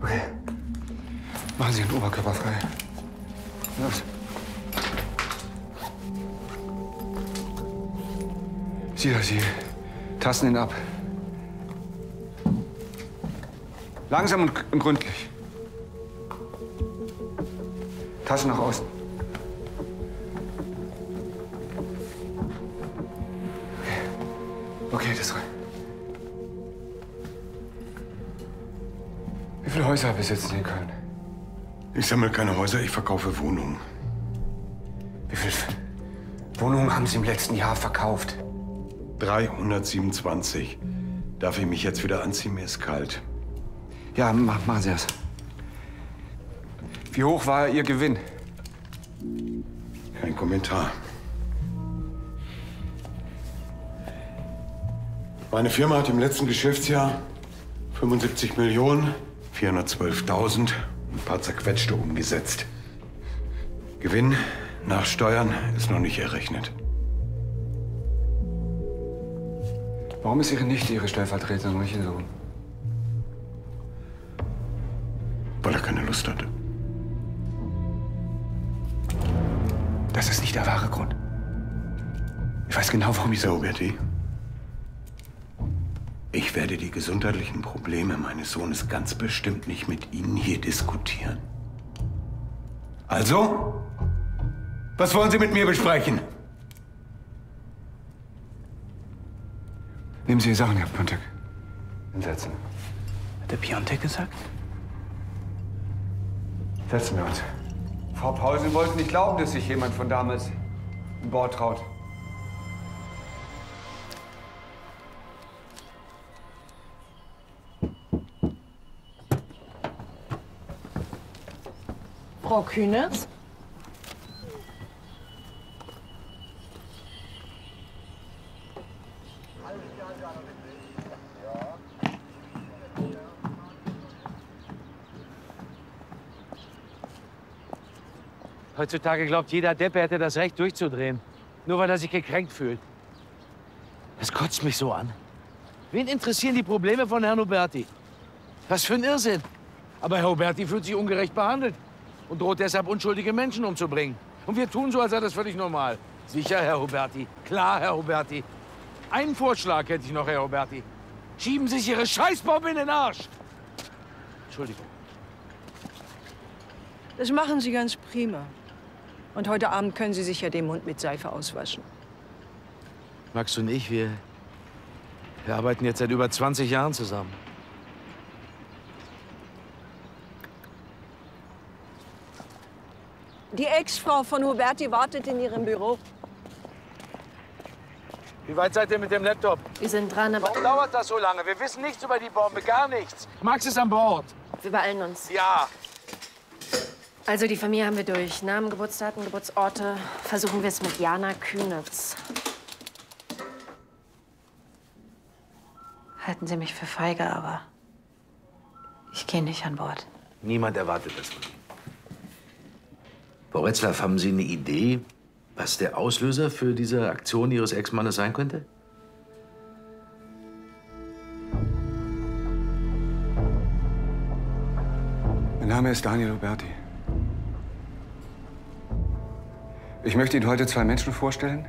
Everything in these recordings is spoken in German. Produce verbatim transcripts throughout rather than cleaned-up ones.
Okay. Machen Sie den Oberkörper frei. Los. Sie da, Sie. Tasten ihn ab. Langsam und, und gründlich. Taschen nach außen. Okay, okay, das rein. Wie viele Häuser besitzen Sie in Köln? Ich sammle keine Häuser, ich verkaufe Wohnungen. Wie viele Wohnungen haben Sie im letzten Jahr verkauft? dreihundertsiebenundzwanzig. Darf ich mich jetzt wieder anziehen? Mir ist kalt. Ja, mach, machen Sie das. Wie hoch war Ihr Gewinn? Kein Kommentar. Meine Firma hat im letzten Geschäftsjahr fünfundsiebzig Millionen, vierhundertzwölftausend, ein paar zerquetschte umgesetzt. Gewinn nach Steuern ist noch nicht errechnet. Warum ist Ihre Nichte Ihre Stellvertreterin und nicht Ihr Sohn? Weil er keine Lust hatte. Das ist nicht der wahre Grund. Ich weiß genau, warum ich so... Roberti, ich werde die gesundheitlichen Probleme meines Sohnes ganz bestimmt nicht mit Ihnen hier diskutieren. Also, was wollen Sie mit mir besprechen? Nehmen Sie die Sachen, Herr Piontek. Hinsetzen. Hat der Piontek gesagt? Setzen wir uns. Frau Paul, Sie wollten nicht glauben, dass sich jemand von damals an Bord traut. Frau Kühners? Heutzutage glaubt jeder Deppe hätte das Recht durchzudrehen. Nur weil er sich gekränkt fühlt. Das kotzt mich so an. Wen interessieren die Probleme von Herrn Huberti? Was für ein Irrsinn. Aber Herr Huberti fühlt sich ungerecht behandelt und droht deshalb, unschuldige Menschen umzubringen. Und wir tun so, als sei das völlig normal. Sicher, Herr Huberti. Klar, Herr Huberti. Einen Vorschlag hätte ich noch, Herr Huberti. Schieben Sie sich Ihre Scheißbombe in den Arsch. Entschuldigung. Das machen Sie ganz prima. Und heute Abend können Sie sich ja den Mund mit Seife auswaschen. Max und ich, wir, wir arbeiten jetzt seit über zwanzig Jahren zusammen. Die Ex-Frau von Huberti wartet in ihrem Büro. Wie weit seid ihr mit dem Laptop? Wir sind dran, aber Warum dauert das so lange? Wir wissen nichts über die Bombe, gar nichts. Max ist an Bord. wir beeilen uns. Ja. Also die Familie haben wir durch. Namen, Geburtsdaten, Geburtsorte. Versuchen wir es mit Jana Kühnitz. Halten Sie mich für feige, aber ich gehe nicht an Bord. Niemand erwartet das von Ihnen. Frau Retzlaff, haben Sie eine Idee, was der Auslöser für diese Aktion Ihres Ex-Mannes sein könnte? Mein Name ist Daniel Huberti. Ich möchte Ihnen heute zwei Menschen vorstellen,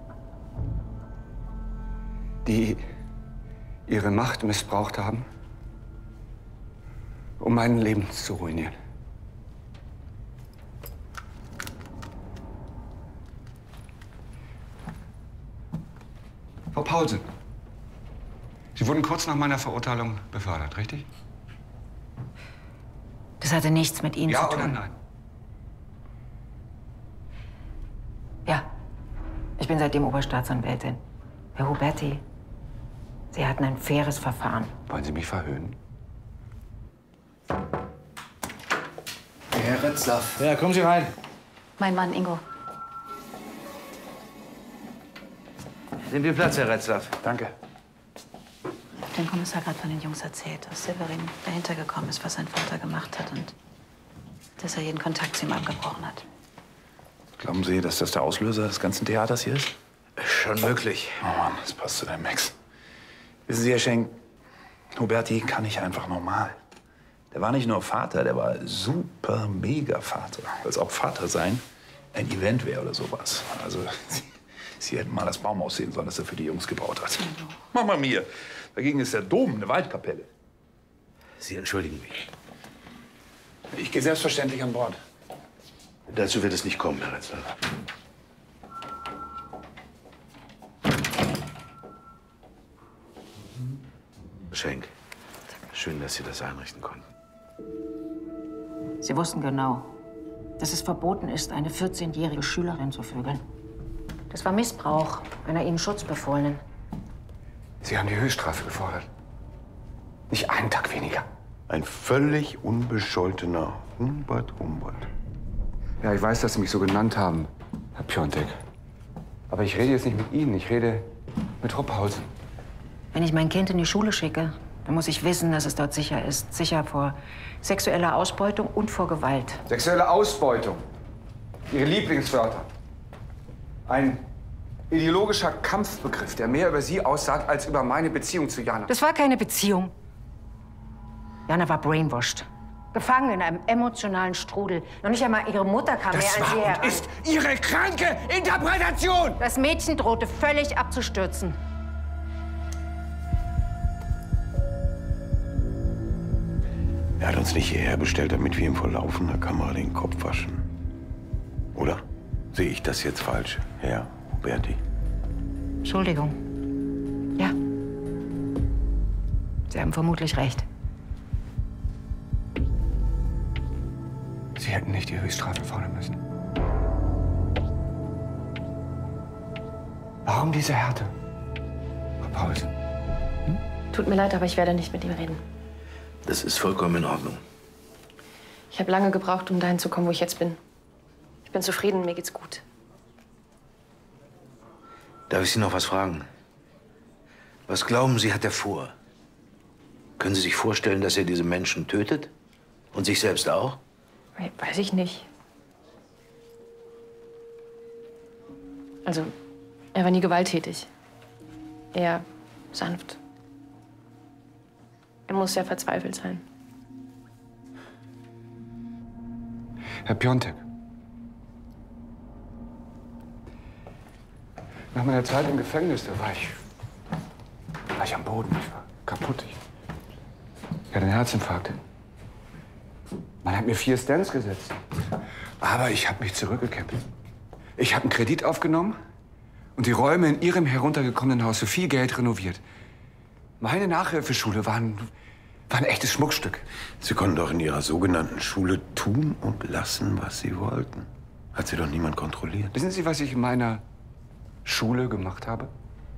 die ihre Macht missbraucht haben, um mein Leben zu ruinieren. Frau Paulsen, Sie wurden kurz nach meiner Verurteilung befördert, richtig? Das hatte nichts mit Ihnen Ja zu tun. oder nein? Ja. Ich bin seitdem Oberstaatsanwältin. Herr Huberti, Sie hatten ein faires Verfahren. Wollen Sie mich verhöhnen? Herr Retzlaff. Ja, kommen Sie rein. Mein Mann Ingo. Nehmen wir Platz, Herr Retzlaff. Danke. Ich habe dem Kommissar gerade von den Jungs erzählt, dass Severin dahinter gekommen ist, was sein Vater gemacht hat und dass er jeden Kontakt zu ihm abgebrochen hat. Glauben Sie, dass das der Auslöser des ganzen Theaters hier ist? Schon möglich. Oh Mann, das passt zu deinem Max. Wissen Sie, Herr Schenk, Huberti kann nicht einfach normal. Der war nicht nur Vater, der war super mega Vater. Als ob Vater sein ein Event wäre oder sowas. Also, sie, sie hätten mal das Baum aussehen sollen, das er für die Jungs gebaut hat. Mama mia, dagegen ist der Dom eine Waldkapelle. Sie entschuldigen mich. Ich gehe selbstverständlich an Bord. Dazu wird es nicht kommen, Herr Retzler. Schenk, schön, dass Sie das einrichten konnten. Sie wussten genau, dass es verboten ist, eine vierzehnjährige Schülerin zu vögeln. Das war Missbrauch einer Ihnen Schutzbefohlenen. Sie haben die Höchststrafe gefordert. Nicht einen Tag weniger. Ein völlig unbescholtener Humbert Humbert. Ja, ich weiß, dass Sie mich so genannt haben, Herr Piontek. Aber ich rede jetzt nicht mit Ihnen, ich rede mit Ruppausen. Wenn ich mein Kind in die Schule schicke, dann muss ich wissen, dass es dort sicher ist. Sicher vor sexueller Ausbeutung und vor Gewalt. Sexuelle Ausbeutung. Ihre Lieblingswörter. Ein ideologischer Kampfbegriff, der mehr über Sie aussagt, als über meine Beziehung zu Jana. Das war keine Beziehung. Jana war brainwashed. Gefangen in einem emotionalen Strudel. Noch nicht einmal ihre Mutter kam mehr an sie heran. Das ist Ihre kranke Interpretation! Das Mädchen drohte völlig abzustürzen. Er hat uns nicht hierher bestellt, damit wir ihm vor laufender Kamera den Kopf waschen. Oder sehe ich das jetzt falsch, Herr Huberti? Entschuldigung. Ja. Sie haben vermutlich recht. Sie hätten nicht die Höchststrafe fordern müssen. Warum diese Härte, Frau Paulsen? Hm? Tut mir leid, aber ich werde nicht mit ihm reden. Das ist vollkommen in Ordnung. Ich habe lange gebraucht, um dahin zu kommen, wo ich jetzt bin. Ich bin zufrieden, mir geht's gut. Darf ich Sie noch was fragen? Was glauben Sie, hat er vor? Können Sie sich vorstellen, dass er diese Menschen tötet? Und sich selbst auch? Weiß ich nicht. Also, er war nie gewalttätig. Eher sanft. Er muss sehr verzweifelt sein. Herr Piontek. Nach meiner Zeit im Gefängnis, da war ich, war ich am Boden. Ich war kaputt. Ich, ich hatte einen Herzinfarkt. Man hat mir vier Stents gesetzt. Aber ich habe mich zurückgekämpft. Ich habe einen Kredit aufgenommen und die Räume in Ihrem heruntergekommenen Haus für viel Geld renoviert. Meine Nachhilfeschule war ein, war ein echtes Schmuckstück. Sie konnten doch in Ihrer sogenannten Schule tun und lassen, was Sie wollten. Hat Sie doch niemand kontrolliert. Wissen Sie, was ich in meiner Schule gemacht habe?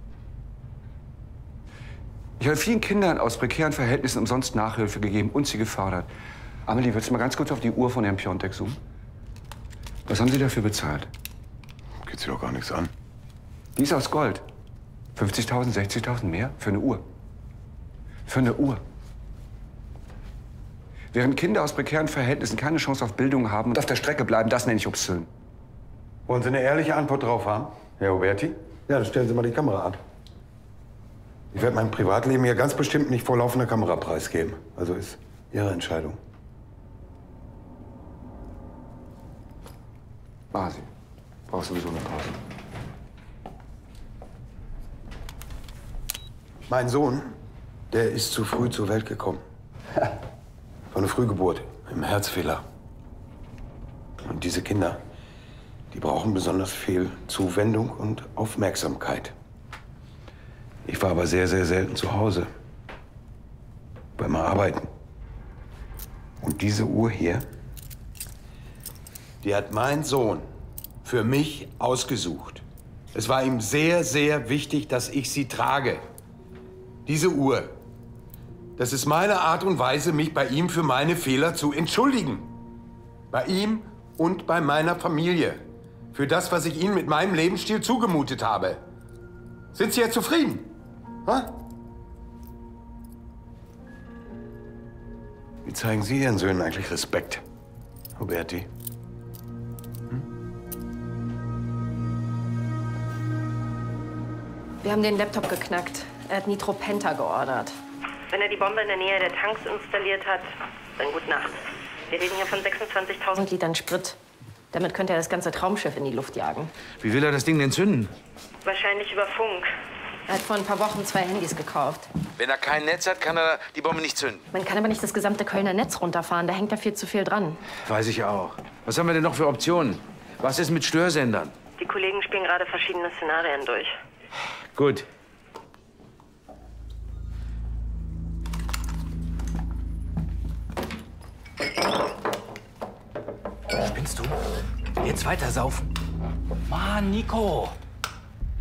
Ich habe vielen Kindern aus prekären Verhältnissen umsonst Nachhilfe gegeben und sie gefördert. Amelie, willst du mal ganz kurz auf die Uhr von Herrn Piontek zoomen? Was haben Sie dafür bezahlt? Geht Sie doch gar nichts an. Die ist aus Gold. fünfzigtausend, sechzigtausend mehr für eine Uhr. Für eine Uhr. Während Kinder aus prekären Verhältnissen keine Chance auf Bildung haben und auf der Strecke bleiben, das nenne ich obszön. Wollen Sie eine ehrliche Antwort drauf haben, Herr Huberti? Ja, dann stellen Sie mal die Kamera an. Ich werde mein Privatleben hier ganz bestimmt nicht vor laufender Kamera preisgeben. Also ist Ihre Entscheidung. Basi, brauchst sowieso eine Pause. Mein Sohn, der ist zu früh zur Welt gekommen. Von einer Frühgeburt, im Herzfehler. Und diese Kinder, die brauchen besonders viel Zuwendung und Aufmerksamkeit. Ich war aber sehr, sehr selten zu Hause. Beim Arbeiten. Und diese Uhr hier, die hat mein Sohn für mich ausgesucht. Es war ihm sehr, sehr wichtig, dass ich sie trage. Diese Uhr. Das ist meine Art und Weise, mich bei ihm für meine Fehler zu entschuldigen. Bei ihm und bei meiner Familie. Für das, was ich ihnen mit meinem Lebensstil zugemutet habe. Sind Sie jetzt zufrieden? Ha? Wie zeigen Sie Ihren Söhnen eigentlich Respekt, Huberti? Wir haben den Laptop geknackt. Er hat Nitropenta geordert. Wenn er die Bombe in der Nähe der Tanks installiert hat, dann gute Nacht. Wir reden hier von sechsundzwanzigtausend Litern Sprit. Damit könnte er das ganze Traumschiff in die Luft jagen. Wie will er das Ding denn zünden? Wahrscheinlich über Funk. Er hat vor ein paar Wochen zwei Handys gekauft. Wenn er kein Netz hat, kann er die Bombe nicht zünden. Man kann aber nicht das gesamte Kölner Netz runterfahren. Da hängt da viel zu viel dran. Weiß ich auch. Was haben wir denn noch für Optionen? Was ist mit Störsendern? Die Kollegen spielen gerade verschiedene Szenarien durch. Gut. Spinnst du? Jetzt weiter saufen. Mann, Nico.